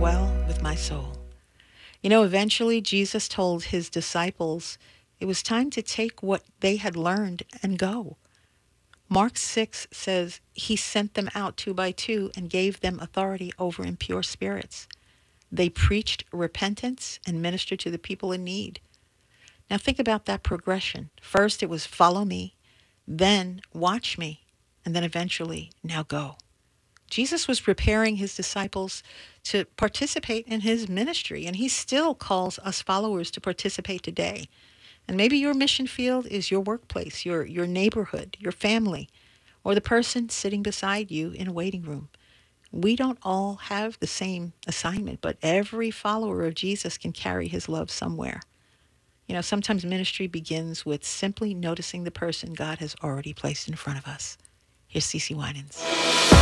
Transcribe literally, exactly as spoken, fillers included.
well with my soul. You know, eventually Jesus told his disciples it was time to take what they had learned and go. Mark six says he sent them out two by two and gave them authority over impure spirits. They preached repentance and ministered to the people in need. Now think about that progression. First it was follow me, then watch me, and then eventually now go. Jesus was preparing his disciples to participate in his ministry, and he still calls us followers to participate today. And maybe your mission field is your workplace, your, your neighborhood, your family, or the person sitting beside you in a waiting room. We don't all have the same assignment, but every follower of Jesus can carry his love somewhere. You know, sometimes ministry begins with simply noticing the person God has already placed in front of us. Here's Cece Winans.